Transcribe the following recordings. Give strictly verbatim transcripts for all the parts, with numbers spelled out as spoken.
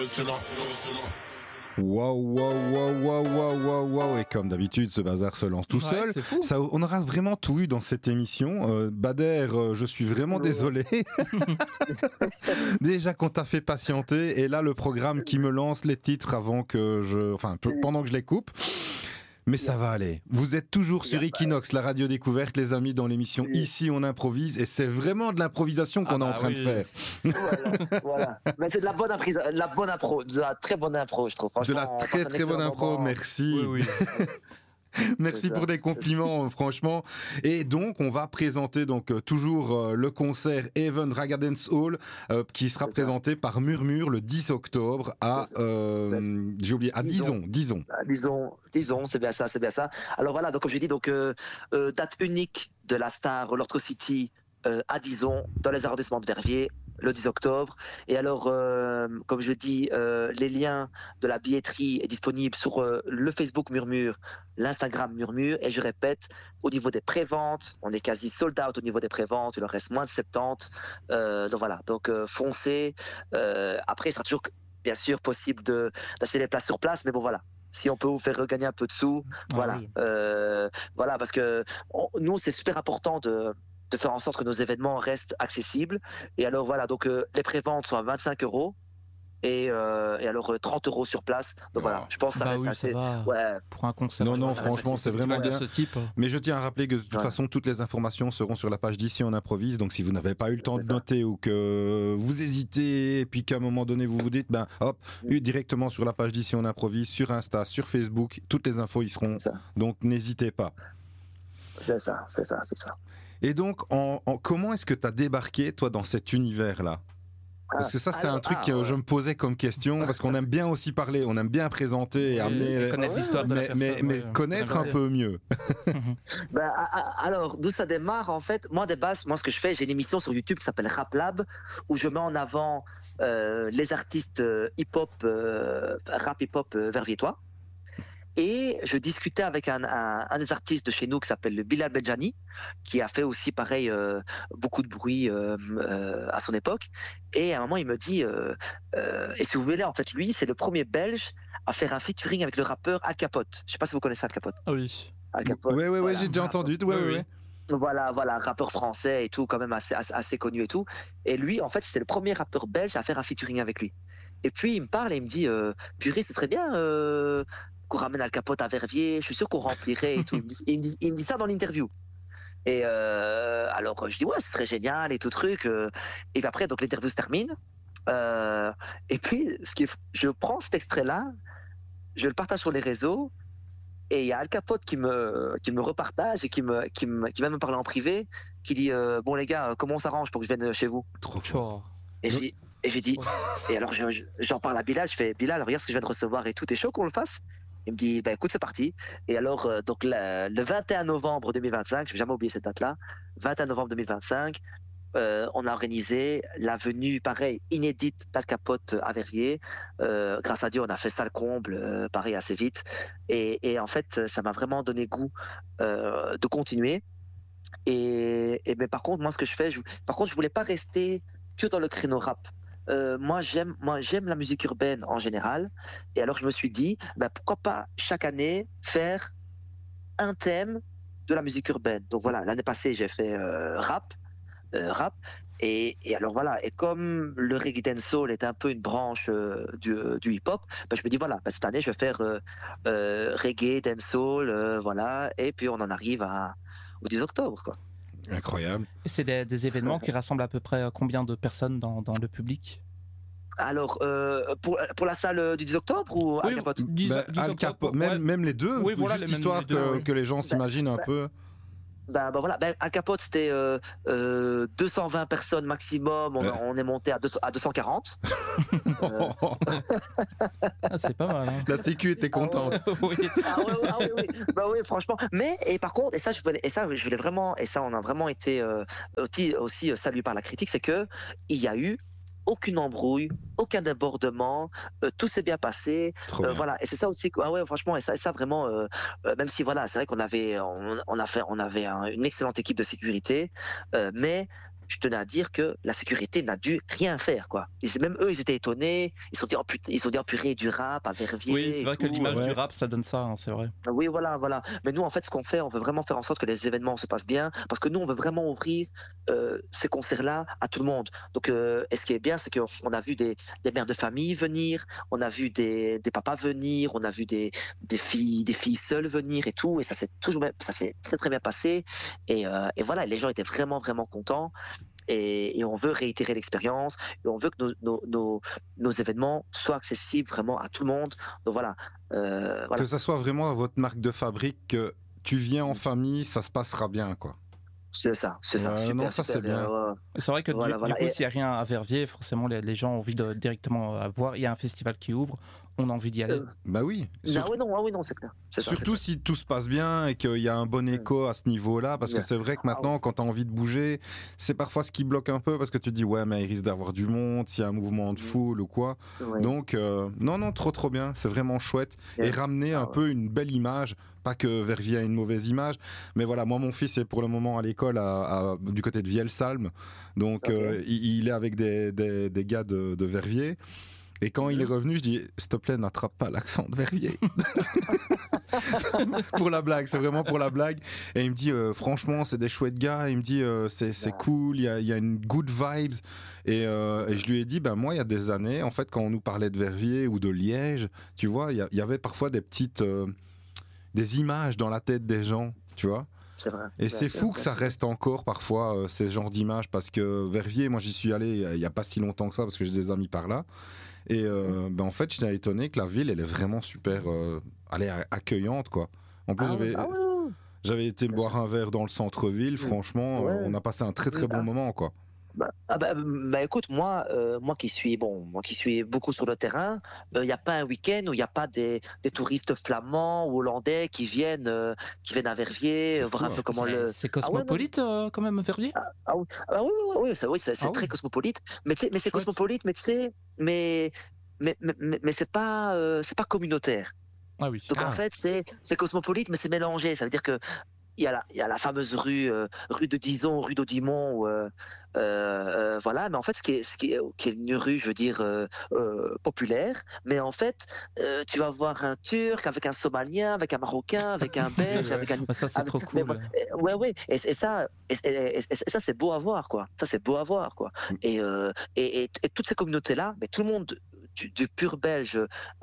Waouh, waouh, waouh, waouh, waouh, waouh, waouh. Et comme d'habitude, ce bazar se lance tout Ouais, seul. c'est fou. Ça, on aura vraiment tout eu dans cette émission. Euh, Bader, euh, je suis vraiment désolé. Déjà qu'on t'a fait patienter. Et là, le programme qui me lance les titres avant que je. Enfin, pe- pendant que je les coupe. Mais ça va aller. Vous êtes toujours sur Equinox, la radio découverte, les amis, dans l'émission Ici on improvise. Et c'est vraiment de l'improvisation qu'on Ah est en bah train oui. de faire. Voilà, voilà. Mais c'est de la bonne imprise, de la bonne impro, de la très bonne impro, je trouve. De Franchement, la on très passe un très bonne excellent impro, moment. merci. Oui, oui. Merci C'est ça, pour les compliments, franchement. Et donc, on va présenter donc euh, toujours euh, le concert Even Raga Dance Hall euh, qui sera C'est ça. présenté par Murmure le dix octobre à C'est ça. euh, C'est ça. j'ai oublié à Dison. Dison, Dison. Ah, Disons, disons, c'est bien ça, c'est bien ça. Alors voilà, donc comme je dis, donc euh, euh, date unique de la star Lord City euh, à Dison, dans les arrondissements de Verviers, le dix octobre. Et alors, euh, comme je dis, euh, les liens de la billetterie est disponible sur euh, le Facebook Murmure, l'Instagram Murmure. Et je répète, au niveau des préventes, on est quasi sold out au niveau des préventes. Il en reste moins de soixante-dix. Euh, donc voilà, donc euh, foncez. Euh, après, il sera toujours, bien sûr, possible de d'acheter les places sur place, mais bon voilà. Si on peut vous faire regagner un peu de sous, Ah voilà, oui. euh, voilà, parce que on- nous c'est super important de de faire en sorte que nos événements restent accessibles. Et alors voilà, donc euh, les préventes sont à vingt-cinq euros et euh, et alors euh, trente euros sur place. Donc voilà, je pense que ça Bah reste oui, ça assez. va. Ouais, Pour un concert. Non, je non, vois, ça reste franchement, c'est accessible. vraiment De bien. ce type. Mais je tiens à rappeler que de toute Ouais. façon, toutes les informations seront sur la page d'Ici on improvise. Donc, si vous n'avez pas eu le temps C'est de ça. noter ou que vous hésitez et puis qu'à un moment donné vous vous dites, ben hop, Mm. directement sur la page d'Ici on improvise, sur Insta, sur Facebook, toutes les infos y seront. c'est ça, Donc, n'hésitez pas. c'est ça, c'est ça, c'est ça. Et donc, en, en- comment est-ce que tu as débarqué, toi, dans cet univers-là ? Parce que ça, c'est alors- un truc ah, que ouais. je me posais comme question, parce qu'on aime bien aussi parler, on aime bien présenter et Oui, amener... et connaître Ouais, l'histoire de la Mais, personne. mais, mais ouais, connaître un connaître. peu mieux. Ben, a- a- alors, d'où ça démarre, en fait, moi, de base, moi, ce que je fais, j'ai une émission sur YouTube qui s'appelle Rap Lab, où je mets en avant euh, les artistes euh, hip-hop, euh, rap hip-hop euh, verviétois. Et je discutais avec un, un, un des artistes de chez nous qui s'appelle le Bilal Benjani, qui a fait aussi, pareil, euh, beaucoup de bruit euh, euh, à son époque. Et à un moment, il me dit, euh, euh, et si vous voulez, en fait, lui, c'est le premier Belge à faire un featuring avec le rappeur Al Capote. Je sais pas si vous connaissez Al Capote. Ah oui. Al Capote. Oui, oui, oui, voilà. j'ai déjà entendu. Ouais, Oui, ouais, oui. ouais. Voilà, voilà, rappeur français et tout, quand même assez, assez, assez connu et tout. Et lui, en fait, c'était le premier rappeur belge à faire un featuring avec lui. Et puis, il me parle et il me dit, euh, purée, ce serait bien euh, qu'on ramène Al Capote à Verviers, je suis sûr qu'on remplirait et tout. Il me dit, il me dit, il me dit ça dans l'interview. Et euh, alors, je dis, ouais, ce serait génial et tout truc. euh. Et puis après, donc l'interview se termine. Euh, et puis, ce qui est, je prends cet extrait-là, je le partage sur les réseaux. Et il y a Al Capote qui me, qui me repartage et qui, me, qui, me, qui va me parler en privé, qui dit euh, bon les gars, comment on s'arrange pour que je vienne chez vous? Trop fort. Sure. Et j'ai et j'ai dit et alors je- je- j'en parle à Bilal, je fais Bilal, regarde ce que je viens de recevoir et tout, t'es chaud qu'on le fasse? Il me dit bah écoute c'est parti. Et alors euh, donc le, le vingt et un novembre deux mille vingt-cinq, je vais jamais oublier cette date-là, vingt et un novembre deux mille vingt-cinq, euh, on a organisé la venue, pareil, inédite d'Al Capote à Verviers. Euh, grâce à Dieu, on a fait ça le comble, euh, pareil, assez vite. Et, et en fait, ça m'a vraiment donné goût euh, de continuer. Et, et mais par contre, moi, ce que je fais, je, par contre, je voulais pas rester que dans le créneau rap. Euh, moi, j'aime, moi, j'aime la musique urbaine en général. Et alors, je me suis dit, ben, pourquoi pas chaque année faire un thème de la musique urbaine. Donc voilà, l'année passée, j'ai fait euh, rap. Euh, rap. Et, et alors voilà, et comme le reggae dancehall est un peu une branche euh, du, du hip-hop, ben je me dis voilà, ben cette année je vais faire euh, euh, reggae, dancehall, euh, voilà, et puis on en arrive à, au dix octobre quoi. Incroyable. Et c'est des, des événements qui rassemblent à peu près combien de personnes dans, dans le public? Alors euh, pour, pour la salle du dix octobre ou Al Capote? dix, Ben, dix Al octobre, Capote, même, ouais. même les deux, Oui, voilà, juste les mêmes- histoire les deux, que, oui. que les gens s'imaginent un ben, peu. Ben, ben voilà, ben, Al Capote c'était euh, euh, deux cent vingt personnes maximum, on, Ouais. on est monté à, deux, à deux cent quarante. Euh, Ah, c'est pas mal. Hein. La sécu était contente. Oui. Ah ouais, ouais, ah oui, oui. Bah oui, franchement. Mais et par contre, et ça, je voulais, et ça, je voulais vraiment, et ça, on a vraiment été euh, aussi, aussi euh, salué par la critique, c'est que il y a eu aucune embrouille, aucun débordement, euh, tout s'est bien passé. Trop Euh, bien. voilà, et c'est ça aussi. que- Ah ouais, franchement, et ça, et ça vraiment, euh, euh, même si voilà, c'est vrai qu'on avait, on, on a fait, on avait un- une excellente équipe de sécurité, euh, mais je tenais à dire que la sécurité n'a dû rien faire, quoi. Ils, même eux, ils étaient étonnés. Ils se sont dit, oh, putain, ils se sont dit, oh, purée, du rap à Verviers. Oui, c'est vrai que tout, l'image ouais. du rap, ça donne ça, hein, c'est vrai. Oui, voilà, voilà. Mais nous, en fait, ce qu'on fait, on veut vraiment faire en sorte que les événements se passent bien, parce que nous, on veut vraiment ouvrir euh, ces concerts-là à tout le monde. Donc, euh, et ce qui est bien, c'est qu'on a vu des, des mères de famille venir, on a vu des, des papas venir, on a vu des, des filles, des filles seules venir et tout, et ça s'est toujours, ça s'est très très bien passé. Et, euh, et voilà, les gens étaient vraiment vraiment contents. Et, et on veut réitérer l'expérience, et on veut que nos, nos, nos, nos événements soient accessibles vraiment à tout le monde. Donc voilà. Euh, voilà. Que ça soit vraiment votre marque de fabrique, que tu viens en famille, ça se passera bien, quoi. C'est ça, c'est ça. Ouais, super, non, ça, super, c'est bien. euh, C'est vrai que voilà, du, voilà. du coup, Et- s'il n'y a rien à Verviers, forcément, les, les gens ont envie de directement euh, voir. Il y a un festival qui ouvre, on a envie d'y aller. Euh, Bah oui. non, Sur- oui, non, ah oui, non, c'est clair. C'est ça, c'est Surtout clair. si tout se passe bien et qu'il y a un bon écho à ce niveau-là, parce que Ouais. c'est vrai que maintenant, quand tu as envie de bouger, c'est parfois ce qui bloque un peu, parce que tu te dis, ouais, mais il risque d'avoir du monde, s'il y a un mouvement de Mhm. foule ou quoi. Ouais. Donc, euh, non, non, trop, trop bien, c'est vraiment chouette. Ouais. Et ramener Ah un ouais. peu une belle image, pas que Verviers a une mauvaise image, mais voilà, moi, mon fils est pour le moment à l'école à- à- du côté de Vielsalm, donc Ok. euh, il, il est avec des, des, des gars de, de Verviers. Et quand il est revenu, je dis, s'il te plaît, n'attrape pas l'accent de Verviers. Pour la blague, c'est vraiment pour la blague. Et il me dit, euh, franchement, c'est des chouettes gars. Il me dit, euh, c'est c'est Ouais. cool, il y a, il y a une good vibes. Et, euh, et je lui ai dit, ben moi, il y a des années, en fait, quand on nous parlait de Verviers ou de Liège, tu vois, il y, a- il y avait parfois des petites, euh, des images dans la tête des gens, tu vois. C'est vrai. Et Bien c'est sûr, fou bien que ça sûr. reste encore parfois euh, ces genres d'images, parce que Verviers, moi j'y suis allé il n'y a pas si longtemps que ça, parce que j'ai des amis par là. Et euh, ben, en fait, j'étais étonné que la ville, elle est vraiment super euh, elle est accueillante, quoi. En plus, Ah, j'avais, ouais, ah ouais, ouais, ouais. j'avais été Bien boire sûr. un verre dans le centre-ville. Franchement, Ouais. euh, on a passé un très très Oui, bon ah. moment, quoi. Bah, ah bah, bah, écoute, moi, euh, moi qui suis bon, moi qui suis beaucoup sur le terrain, il n'y a pas un week-end où il n'y a pas des, des touristes flamands ou hollandais qui viennent, euh, qui viennent à Verviers, C'est euh, voir fou, un peu hein. comment C'est le. c'est Ah ouais, non. cosmopolite euh, quand même, Verviers. Ah oui, ah oui, oui, oui, c'est oui, c'est- c'est Ah très oui. cosmopolite. Mais tu sais, mais c'est Chouette. cosmopolite, mais tu sais, mais mais mais, mais, mais c'est pas euh, c'est pas communautaire. Ah oui. Donc en Ah. fait, c'est c'est cosmopolite, mais c'est mélangé. Ça veut dire que il y a la, il y a la fameuse rue, euh, rue de Dizon, rue d'Audimont, où, euh, euh, euh, voilà. Mais en fait, ce qui est, ce qui est, qui est une rue, je veux dire, euh, euh, populaire. Mais en fait, euh, tu vas voir un Turc avec un Somalien, avec un Marocain, avec un Belge, Ouais. avec un. Bah, ça, c'est avec- trop mais cool. voilà. Euh, Ouais, ouais. Et, et ça, et, et- et- et ça, c'est beau à voir, quoi. Ça, c'est beau à voir, quoi. Et, euh, et, et, et toutes ces communautés-là, mais tout le monde. Du, du pur belge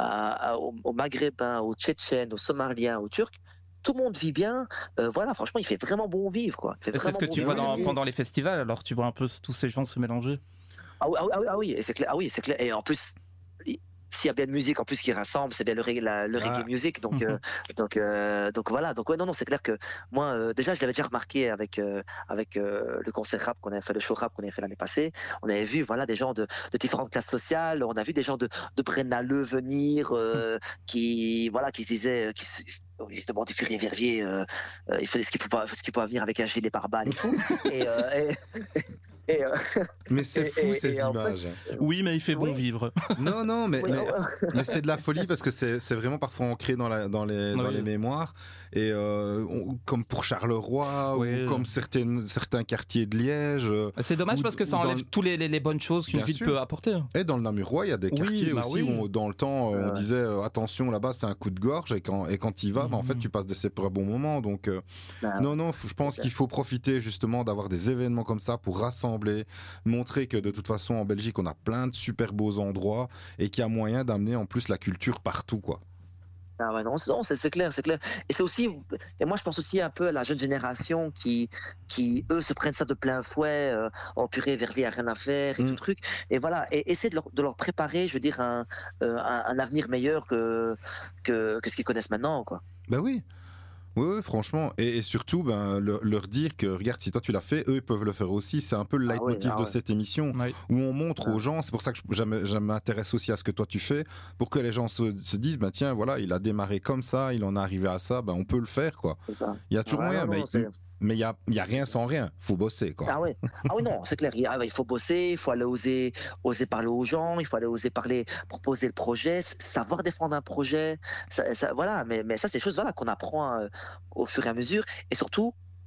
à- à- au, au maghrébin, au tchétchène, au somalien, au turc, tout le monde vit bien. Euh, voilà, franchement, il fait vraiment bon vivre, quoi. Il fait Et c'est ce vraiment que bon tu vivre. vois dans- Et- pendant les festivals, alors tu vois un peu tous ces gens se mélanger. Ah oui, ah oui, ah oui, ah oui, et c'est clair. Ah oui, c'est clair. Et en plus, il- s'il y a bien de musique en plus qui rassemble, c'est bien le reggae, la- le reggae Ah. music. Donc, euh, donc, euh, donc voilà. Donc ouais, non, non, c'est clair que moi, euh, déjà, je l'avais déjà remarqué avec euh, avec euh, le concert rap qu'on avait fait, le show rap qu'on avait fait l'année passée. On avait vu, voilà, des gens de, de différentes classes sociales. On a vu des gens de de Brennaleux venir, euh, qui voilà, qui se disaient, qui se, ils se demandaient Furie Verviers, euh, euh, il fallait ce qu'il faut pas, est-ce qu'il peut venir avec un gilet pare-balles et tout. et, euh, et, et, euh, Mais c'est Et- fou et- ces et en fait- images. Oui, mais il fait bon Oui. vivre. Non, non, mais, oui, mais, oh, mais c'est de la folie parce que c'est c'est vraiment parfois ancré dans, la, dans, les, dans Oui. les mémoires. Et euh, on- comme pour Charleroi Oui. ou comme certaines, certains quartiers de Liège. euh, C'est dommage Ou- parce que ça ou dans enlève le- toutes les, les- les bonnes choses qu'une Bien ville sûr. peut apporter. Et dans le Namurois, il y a des Oui, quartiers bah aussi oui. où, dans le temps, euh, on Ouais. disait euh, attention, là-bas, c'est un coup de gorge. Et quand, et quand tu y vas, bah, en fait, Mhm. tu passes des super bons moments. Donc, euh, bah, non, non, f- je pense Ok. qu'il faut profiter justement d'avoir des événements comme ça pour rassembler, montrer que de toute façon, en Belgique, on a plein de super beaux endroits et qu'il y a moyen d'amener en plus la culture partout, quoi. Ah ouais, non, c'est, non, c'est, c'est clair, c'est clair. Et c'est aussi, et moi je pense aussi un peu à la jeune génération qui, qui eux, se prennent ça de plein fouet, euh, oh purée, Verviers a rien à faire et Mm. tout truc. Et voilà, et essayer de leur, de leur préparer, je veux dire, un, euh, un, un avenir meilleur que, que, que ce qu'ils connaissent maintenant, quoi. Ben oui. Oui, oui, franchement. Et, et surtout, ben, le- leur dire que, regarde, si toi tu l'as fait, eux, ils peuvent le faire aussi. C'est un peu le Ah oui, leitmotiv ah de ouais. cette émission, Oui. où on montre Ouais. aux gens, c'est pour ça que je, j'aime- je m'intéresse aussi à ce que toi tu fais, pour que les gens se, se disent, ben tiens, voilà, il a démarré comme ça, il en est arrivé à ça, ben on peut le faire, quoi. C'est ça. Il y a toujours Ouais, moyen, non, mais non, c'est- mais il y a, il y a rien sans rien. Faut bosser, quoi. Ah oui, ah oui non, c'est clair. Il, ah ouais, il faut bosser, il faut aller oser, oser parler aux gens, il faut aller oser parler, proposer le projet, s- savoir défendre un projet. Ça, ça- voilà, mais, mais ça, c'est des choses voilà, qu'on apprend euh, au fur et à mesure. Et surtout,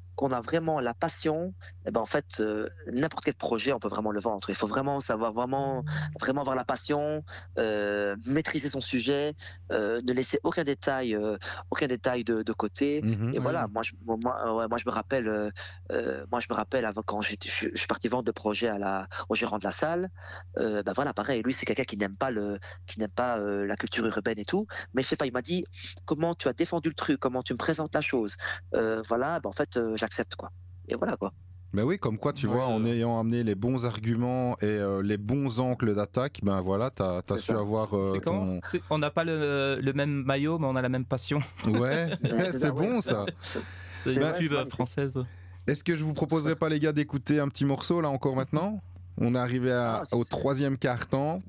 qu'on a vraiment la passion, eh ben en fait, euh, n'importe quel projet, on peut vraiment le vendre. Il faut vraiment savoir, vraiment, vraiment avoir la passion, euh, maîtriser son sujet, euh, ne laisser aucun détail, euh, aucun détail de, de côté. Mhm. Et Oui. voilà, moi, je, moi, ouais, moi, je me rappelle, euh, euh, moi, je me rappelle avant, quand j'étais- je, je suis parti vendre de projet à la, au gérant de la salle. Euh, ben voilà, pareil, lui, c'est quelqu'un qui n'aime pas le, qui n'aime pas euh, la culture urbaine et tout. Mais je sais pas, il m'a dit comment tu as défendu le truc, comment tu me présentes la chose. Euh, voilà, ben en fait, euh, j'accepte quoi. Et voilà quoi. Ben oui, comme quoi, tu Ouais, vois, en euh. ayant amené les bons arguments et euh, les bons angles d'attaque, ben voilà, t'as as C'est su ça. avoir euh, C'est comment ton... C'est- On n'a pas le, le même maillot, mais on a la même passion. Ouais, Ouais, c'est ça, ouais. bon ça. C'est- C'est C'est une vrai, pub c'est magnifique. française. Est-ce que je vous proposerais pas, les gars, d'écouter un petit morceau là encore maintenant? On est arrivé à- Ah, c'est- au troisième quart-temps.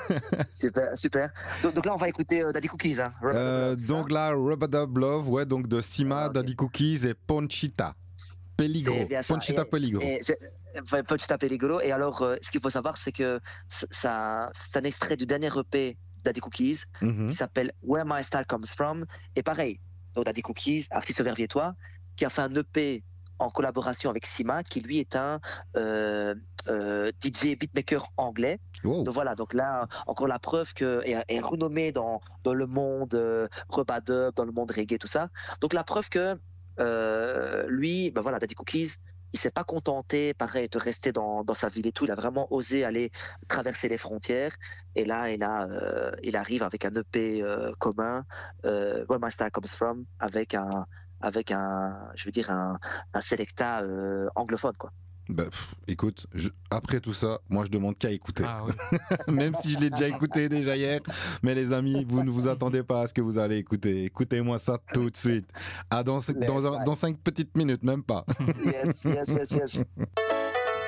Super, super. Donc, donc là, on va écouter euh, Daddy Cookies. Hein. Rubber Euh, Dub Love, c'est donc là, Rub-a-Dub Love, ouais, donc de Sima, Ah, ok. Daddy Cookies et Ponchita. Peligro. C'est bien ça. Ponchita Et- Peligro. Et c'est enfin, Ponchita Peligro. Et alors, euh, ce qu'il faut savoir, c'est que c- ça, c'est un extrait du dernier E P Daddy Cookies Mhm. qui s'appelle Where My Style Comes From. Et pareil, donc Daddy Cookies, artiste verviétois, qui a fait un E P en collaboration avec Sima, qui lui est un euh, euh, D J beatmaker anglais. Wow. Donc voilà, donc là, encore la preuve que est, est renommé dans, dans le monde euh, Rub-a-Dub, dans le monde reggae, tout ça. Donc la preuve que euh, lui, ben voilà, Daddy Cookies, il s'est pas contenté, pareil, de rester dans, dans sa ville et tout. Il a vraiment osé aller traverser les frontières. Et là, il, a, euh, il arrive avec un E P euh, commun, euh, Where My Style Comes From, avec un, avec un, je veux dire, un, un selecta euh, anglophone, quoi. Bah, pff, écoute, je- après tout ça, moi je demande qu'à écouter. Ah, ouais. Même si je l'ai déjà écouté déjà hier. Mais les amis, vous ne vous attendez pas à ce que vous allez écouter. Écoutez-moi ça tout de suite. Ah, dans, dans, un- dans cinq petites minutes, même pas. Yes, yes, yes, yes.